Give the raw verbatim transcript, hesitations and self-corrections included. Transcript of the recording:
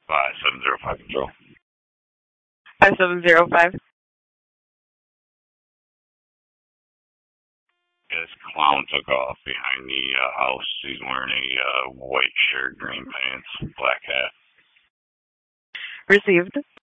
Five seven zero five control. Five seven zero five. Yeah, this clown took off behind the uh, house. He's wearing a uh, white shirt, green pants, black hat. Received.